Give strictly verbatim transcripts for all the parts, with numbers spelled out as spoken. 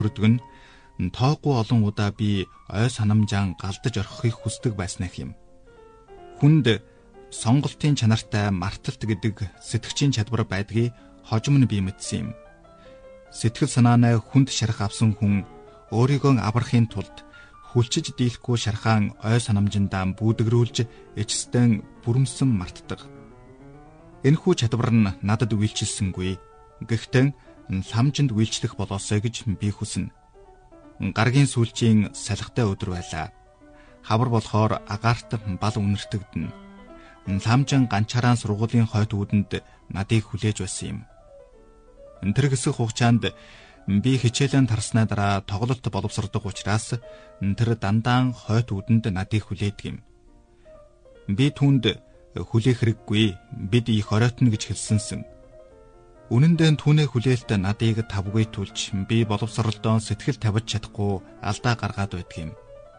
Өрдөг нь тоогүй олон удаа би ой санамжаан галдаж орхихыг хүсдэг байснах юм. Хүнд сонголтын чанартай марталт гэдэг сэтгчийн чадвар байдгийг хожим нь би мэдсэн юм. Сэтгэл санаанаа хүнд шарах авсан хүн өөрийгөө аврахын тулд хүлчиж дийлэхгүй шархаан ой санамжиндаа бүүдгрүүлж эцэстэн бүрэмсэн мартдаг. Энэхүү чадвар нь надад үйлчилсэнгүй. Гэхдээ ламжинд үйлчлэх болоосой гэж би хүснэ. Гаргийн сүүлчийн салхитай өдөр байлаа. Хавар болохоор агаарт бал үнэртэгдэнэ. Ламжин ганчаараа сургуулийн хойд үүдэнд надыг хүлээж байсан юм. Тэр хэсэг хугацаанд би хичээлэн тарснаа дараа тоглолт боловсрдог учраас тэр дандаа хойд үүдэнд надыг хүлээдэг юм. Би түүнд хүлээх хэрэггүй, бид их оройтно гэж хэлсэнсэн. Үнэн дээр түүнээ хүлээлт надыг тавгүй тулж би боловсролдоо сэтгэл тавьж чадахгүй алдаа гаргаад байдаг юм.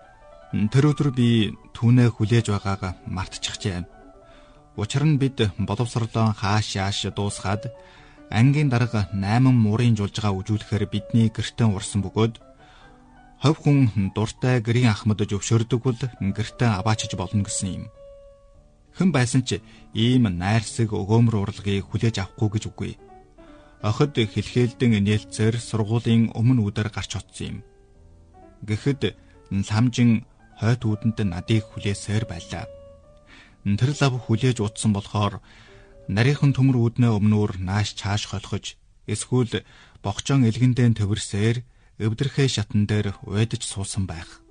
Тэр өдөр би түүнээ хүлээж байгааг мартчихжээ. Учир нь бид боловсролдоо хааш яаш дуусгаад ангийн дарга найман муурын жуулжгаа үжүүлэхээр бидний гэртээ урсан бөгөөд хов хүн дуртай гэрийн ахмад зөвшөөрдөг бол гэртээ аваачиж болно гэсэн юм. Хэн байсан ч ийм найрсаг өгөөмөр урлагийг хүлээж авахгүй гэж үгүй. Охид хэлхээлдэн нээлтсээр сургуулийн өмнө үдээр гарч утсан юм. Гэхэд ламжин хойд үүдэнд надыг хүлээсээр байлаа. Тэр лав хүлээж утсан болохоор нарийнхан төмөр үүднээ өмнөөр нааш чааш холхож эсвэл богчоон элгэндэн төвөрсээр өвдөрхөө шатан дээр уйдаж суусан байх.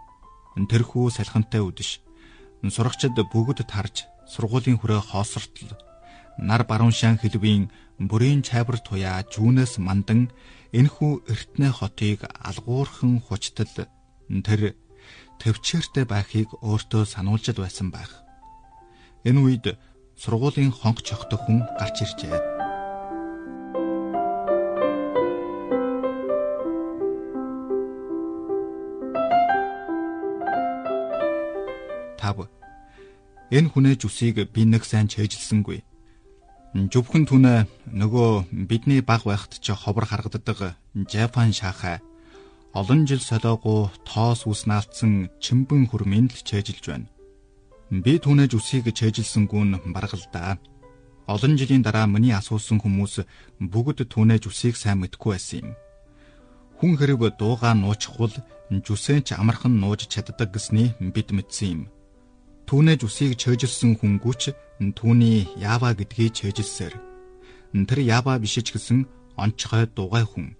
Тэрхүү салхинтай үдэш сурагчид бүгд тарж сургуулийн хүрээ хоосортол нар баруун шаан хэлбийн бүрийн чайвар туяа жүүнээс мандан энэхүү эртнээ хотыг алгуурхан хучтал тэр төвчээртэй байхыг өөртөө сануулж байсан байх. Энэ үед сургуулийн хонх чохтой хүн гарч иржээ. Тав. Энэ хүнээ зүсийг би нэг сайн чэйжилсэнгүй. Зөвхөн түнэ нөгөө бидний баг байхад ч ховор харагддаг Жапан шахаа олон жил солиогоо тоос ус наалтсан чимбэн хөрмөнд л чэйжилж байна. Би түнэ зүсийг чэйжилсэнгүү нь баргалдаа. Олон жилийн дараа миний асуусан хүмүүс бүгд түнэ зүсийг сайн мэдгүй байсан юм. Хүн хэрэг дуугаа нуучихвал зүсээч амархан нууж чаддаг гэсний бид мэдсэн юм. Түүнээ зүсийг чэйжилсэн хүнгүүч түүний яава гэдгийг чэйжилсээр. Тэр яава биш ч гэсэн онцгой дугай хүн.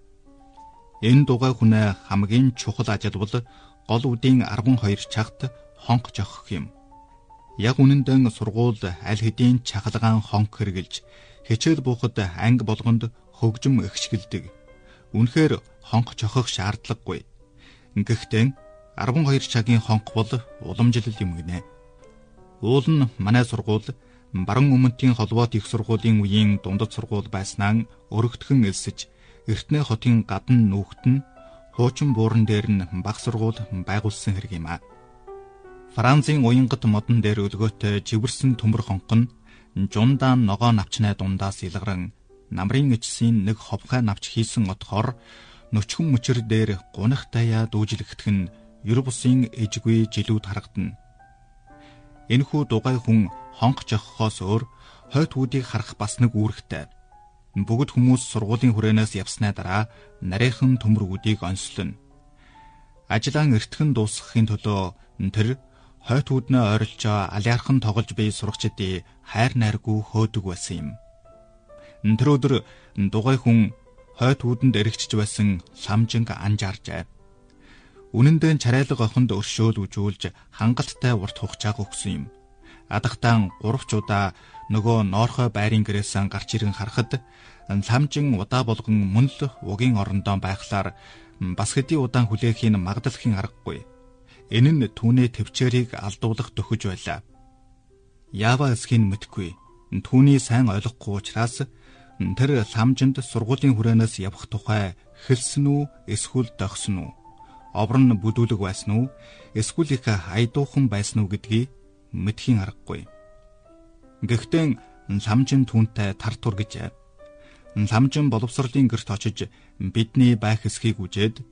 Энэ дугай хүнээ хамгийн чухал ажил бол гол үдийн арван хоёр чагт хонх жохох юм. Яг үнэндээ сургууль аль хэдийн чахалгаан хонх хэрглэж хичээл буухад анги болгонд хөгжим ихшгэлдэг. Үнэхээр хонх жохох шаардлагагүй. Гэхдээ арван хоёр чагийн хонх бол уламжлал юм гинэ. Уул нь манай сургууль баруун өмнөдийн холбоот их сургуулийн үеийн дундад сургууль байснаа өргөдгөн элсэж эртнээ хотын гадна нүхт нь хуучин бууран дээр нь баг сургууль байгуулсан хэрэг юм а. Францын уянгат модон дээр өлгөөтэй живэрсэн төмөр хонх нь жундаа ногоо навчнаа дундаас илгаран намрын эцсийн нэг ховхой навч хийсэн отхоор нөчхөн мөчөр дээр гунах таяа дүүжлэгдэх нь ер бусын ижгүй жилүүд харагдана. Энэхүү дугай хүн хонх жохохоос өөр хойд үүдийг харах бас нэг үүрэгтэй. Бүгд хүмүүс сургуулийн хүрээнээс явснаа дараа нарийнхан төмөр үүдийг онцлно. Ажлаа эртхэн дуусгахын төлөө тэр хойд үүднээ ойролцоо алиархан тоглож бий сурагчдын хайр найргүй хөөдөг байсан юм. Тэр өдөр дугай хүн хойд үүдэнд эргэжж байсан ламжинг анжааржээ. Үнэндээ чарайлаг охинд өршөөл үжүүлж хангалттай урт хугацааг өгсөн юм. Адахтаан гуравчудаа нөгөө ноорхой байрын гэрээс гарч ирэн харахад ламжин удаа болгон мөн л угийн орондоо байхлаар бас хэдий удаан хүлээхийн магадлалын аргагүй. Энэ нь түүний төвчээрийг алдуулах төхөж байлаа. Яава эсхийн мэдгүй. Түүний сайн ойлгохгүй учраас тэр ламжинд сургуулийн хүрээнээс явах тухай хэлсэн үү эсвэл догсон уу? Оброн бүдүүлэг байсан уу? Эсвэл их айдуухан байсан уу гэдгийг мэдхийн аргагүй. Гэхдээ ламжин түүнтэй тар тур гэж. ламжин боловсролын гэрт очиж бидний байх эсхийг үжээд